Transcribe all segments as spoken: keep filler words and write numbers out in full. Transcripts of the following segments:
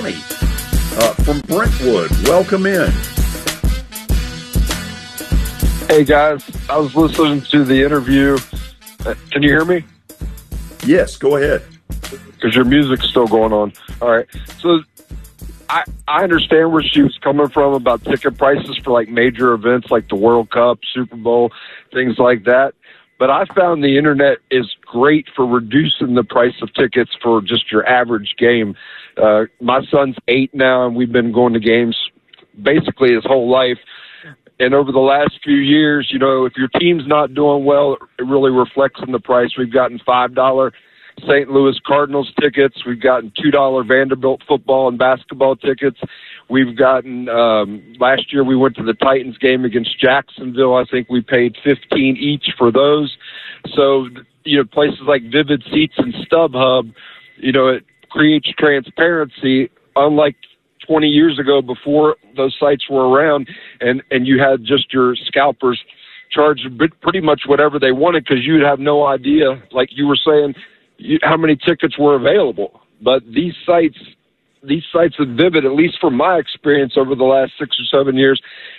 Tony uh, from Brentwood. Welcome in. Hey, guys. I was listening to the interview. Uh, Can you hear me? Yes, go ahead. Because your music's still going on. All right. So I, I understand where she was coming from about ticket prices for like major events like the World Cup, Super Bowl, things like that. But I found the internet is great for reducing the price of tickets for just your average game. Uh, my son's eight now, and we've been going to games basically his whole life. And over the last few years, you know, if your team's not doing well, it really reflects in the price. We've gotten five dollars Saint Louis Cardinals tickets. We've gotten two dollars Vanderbilt football and basketball tickets. We've gotten, um, last year we went to the Titans game against Jacksonville. I think we paid fifteen dollars each for those. So, you know, places like Vivid Seats and StubHub, you know, it creates transparency, unlike twenty years ago before those sites were around, and, and you had just your scalpers charge pretty much whatever they wanted because you'd have no idea, like you were saying, you, how many tickets were available. But these sites, these sites at Vivid, at least from my experience over the last six or seven years,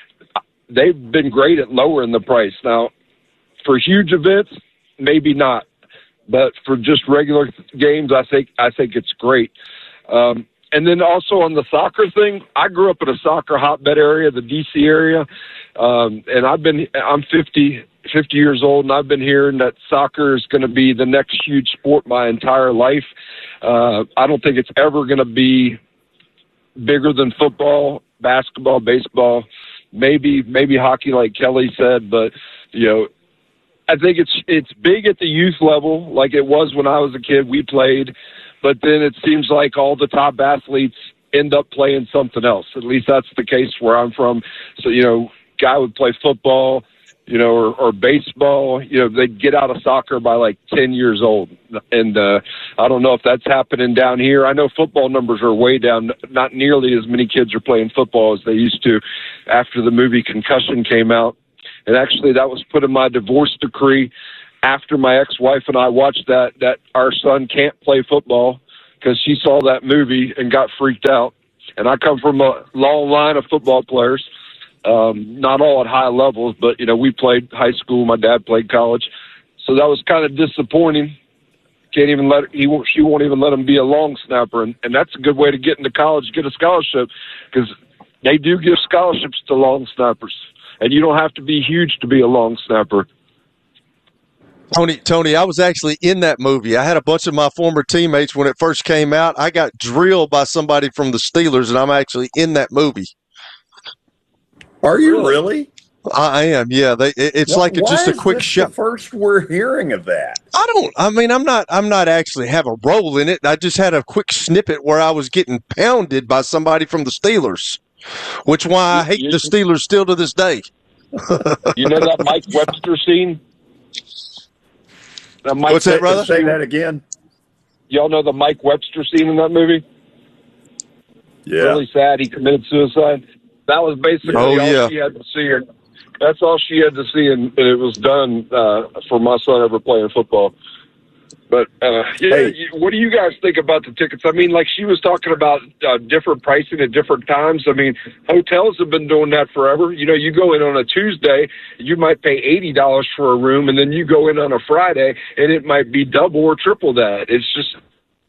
they've been great at lowering the price. Now, for huge events, maybe not, but for just regular games, I think I think it's great. Um, And then also on the soccer thing, I grew up in a soccer hotbed area, the D C area, um, and I've been I'm fifty, fifty years old, and I've been hearing that soccer is going to be the next huge sport my entire life. Uh, I don't think it's ever going to be bigger than football, basketball, baseball, maybe maybe hockey, like Kelly said, but you know. I think it's it's big at the youth level, like it was when I was a kid. We played. But then it seems like all the top athletes end up playing something else. At least that's the case where I'm from. So, you know, guy would play football, you know, or, or baseball. You know, they'd get out of soccer by like ten years old. And uh, I don't know if that's happening down here. I know football numbers are way down. Not nearly as many kids are playing football as they used to after the movie Concussion came out. And actually that was put in my divorce decree after my ex-wife and I watched that, that our son can't play football because she saw that movie and got freaked out. And I come from a long line of football players, um, not all at high levels, but, you know, we played high school. My dad played college. So that was kind of disappointing. Can't even let, he won't, she won't even let him be a long snapper. And, and that's a good way to get into college, get a scholarship, because they do give scholarships to long snappers. And you don't have to be huge to be a long snapper. Tony, Tony, I was actually in that movie. I had a bunch of my former teammates when it first came out. I got drilled by somebody from the Steelers, and I'm actually in that movie. Are you really? I am, yeah. They, it, it's Why, like a, just a quick shot. The first we're hearing of that. I don't. I mean, I'm not. I'm not actually have a role in it. I just had a quick snippet where I was getting pounded by somebody from the Steelers, which why I hate you, the Steelers still to this day. You know that Mike Webster scene? That Mike What's that, brother? Say that again. Y'all know the Mike Webster scene in that movie? Yeah. Really sad. He committed suicide. That was basically oh, all yeah. she had to see. Her. That's all she had to see, and, and it was done uh, for my son ever playing football. But, uh, yeah, Hey. what do you guys think about the tickets? I mean, like she was talking about uh, different pricing at different times. I mean, hotels have been doing that forever. You know, you go in on a Tuesday, you might pay eighty dollars for a room, and then you go in on a Friday, and it might be double or triple that. It's just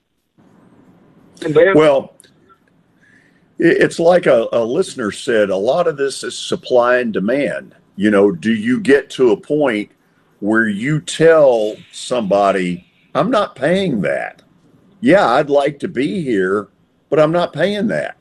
– Well, it's like a, a listener said, a lot of this is supply and demand. You know, do you get to a point where you tell somebody – I'm not paying that. Yeah, I'd like to be here, but I'm not paying that.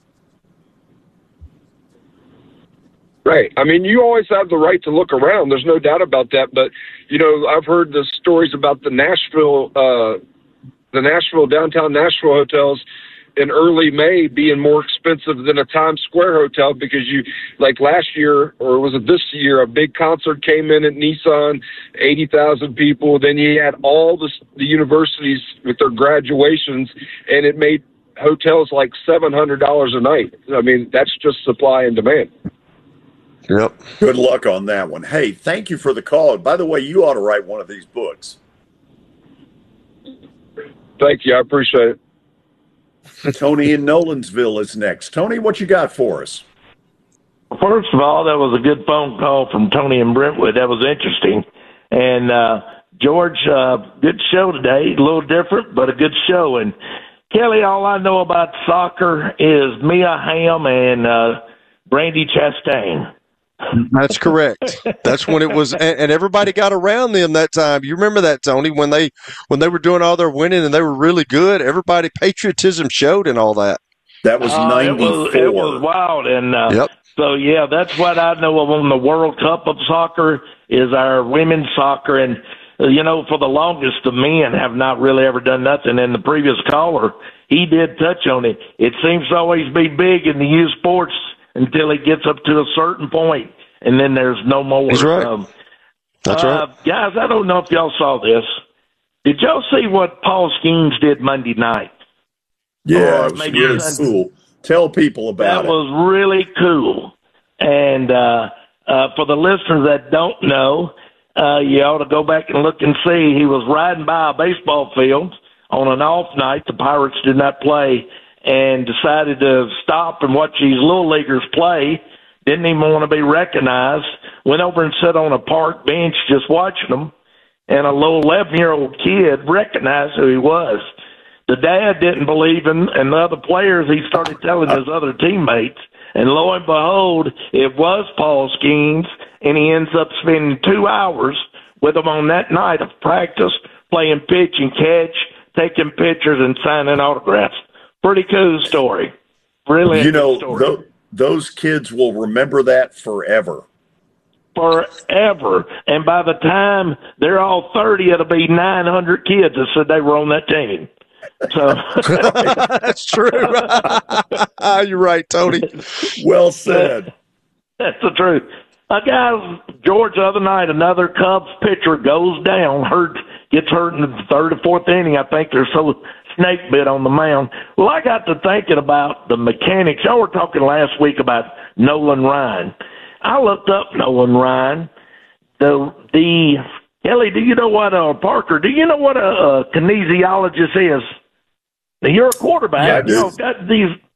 Right. I mean, you always have the right to look around. There's no doubt about that. But, you know, I've heard the stories about the Nashville, uh, the Nashville, downtown Nashville hotels in early May being more expensive than a Times Square hotel because you, like last year, or was it this year, a big concert came in at Nissan, eighty thousand people. Then you had all the, the universities with their graduations, and it made hotels like seven hundred dollars a night. I mean, that's just supply and demand. Yep. Good luck on that one. Hey, thank you for the call. By the way, you ought to write one of these books. Thank you. I appreciate it. Tony in Nolensville is next. Tony, what you got for us? First of all, that was a good phone call from Tony in Brentwood. That was interesting. And, uh, George, uh, good show today. A little different, but a good show. And, Kelly, all I know about soccer is Mia Hamm and uh, Brandy Chastain. That's correct. That's when it was, and, and everybody got around them that time. You remember that, Tony, when they when they were doing all their winning and they were really good. Everybody patriotism showed and all that. That was uh, ninety-four. It was, it was wild, and uh, yep. So yeah, that's what I know of on the World Cup of soccer is our women's soccer, and uh, you know, for the longest, the men have not really ever done nothing. And the previous caller, he did touch on it. It seems to always be big in the youth sports until it gets up to a certain point, and then there's no more. That's right. Um, That's uh, right. Guys, I don't know if y'all saw this. Did y'all see what Paul Skeens did Monday night? Yeah, Or it was maybe really Sunday? cool. Tell people about That it. was really cool. And uh, uh, for the listeners that don't know, uh, you ought to go back and look and see. He was riding by a baseball field on an off night. The Pirates did not play, and decided to stop and watch these little leaguers play. Didn't even want to be recognized. Went over and sat on a park bench just watching them. And a little eleven-year-old kid recognized who he was. The dad didn't believe him, and the other players, he started telling his other teammates. And lo and behold, it was Paul Skeens, and he ends up spending two hours with him on that night of practice, playing pitch and catch, taking pictures and signing autographs. Pretty cool story. Really, You a know, good story. tho- those kids will remember that forever. Forever. And by the time they're all thirty, it'll be nine hundred kids that said they were on that team. So That's true. You're right, Tony. Well said. that's the truth. Uh, guys, George, the other night, another Cubs pitcher goes down, hurt, gets hurt in the third or fourth inning. I think they're so snake bit on the mound. Well, I got to thinking about the mechanics. Y'all were talking last week about Nolan Ryan. I looked up Nolan Ryan. The the Kelly, do you know what uh, Parker? Do you know what a, a kinesiologist is? Now, you're a quarterback. Yeah, I do. You know, got these